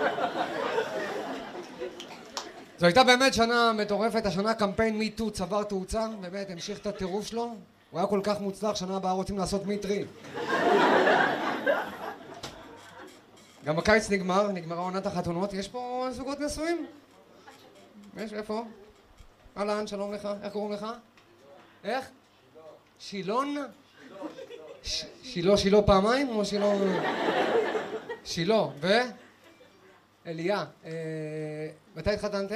זו הייתה באמת שנה מטורפת, השנה קמפיין מיטו צבר תאוצה, באמת המשיך את הטירוף שלו, הוא היה כל כך מוצלח, שנה הבאה רוצים לעשות מיטרי. גם הקיץ נגמרה עונת החתונות, יש פה זוגות נשואים? יש, איפה? אהלן, שלום לך, איך קוראים לך? איך? שילון? שילה פעמיים או שילה? שילה, ו? אליה. מתי התחתנתם?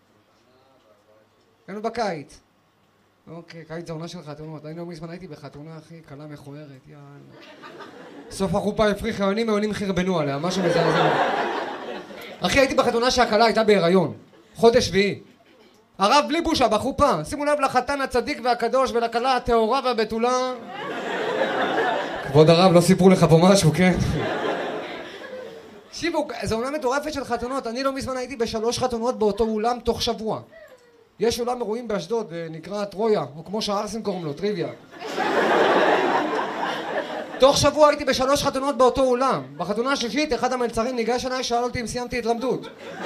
היינו בקיץ. אוקיי, קיץ זה עונה של חתונות. אני לא מזמן הייתי בחתונה, אחי, קלה מכוערת, יאללה. סוף החופה הפריך חיונים, העולים חרבנו עליה, משהו מזעזע. אחי, הייתי בחתונה שהקלה הייתה בהיריון. חודש שביעי. הרב בלי בושה בחופה. שימו לב לחתן הצדיק והקדוש ולקלה הטהורה והבתולה. כבוד הרב, לא סיפרו לך פה משהו, כן? תקשיבו, זו עונה מטורפת של חתונות. אני לא מזמן הייתי ב3 חתונות באותו אולם תוך שבוע. יש אולם אירועים באשדוד, נקרא טרויה, או כמו שהערסים קוראים לו, טריוויה. תוך שבוע הייתי ב3 חתונות באותו אולם. בחתונה השלישית, אחד המלצרים ניגש אליי, שאל אותי אם סיימתי התלמדות.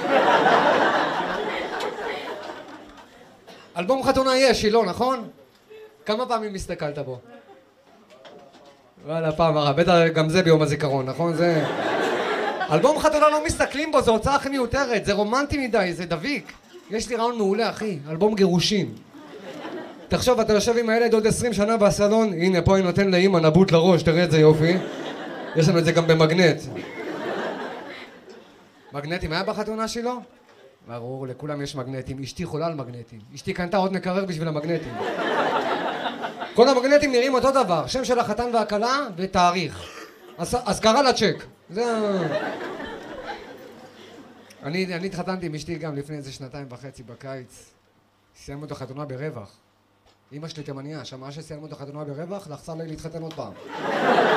אלבום חתונה יש, שילה, נכון? כמה פעמים הסתכלת בו? וואלה, פעם הרע, בטח גם זה ביום הזיכרון, נכון? זה... אלבום חתונה לא מסתכלים בו, זו הוצאה הכי מיותרת, זה רומנטי מדי, זה דביק. יש לי רעיון מעולה, אחי, אלבום גירושים. תחשוב, אתה יושב עם הילד עוד 20 שנה בסלון, הנה, פה אני נותן לאמא נבוט לראש, תראה את זה יופי. יש לנו את זה גם במגנט. מגנטים היה בחתונה שלו? ברור, לכולם יש מגנטים. אשתי חולה על מגנטים. אשתי קנתה עוד מקרר בשביל המגנטים. כל המגנטים נראים אותו דבר, שם של החתן והכלה ותאריך. אז קרא לה צ'ק. זה... אני התחתנתי עם אשתי גם לפני איזה 2.5 בקיץ. סיימנו את החתונה ברווח. אמא שלי תימניה, שמעה שסיימנו את החתונה ברווח, לחצה לי להתחתן עוד פעם.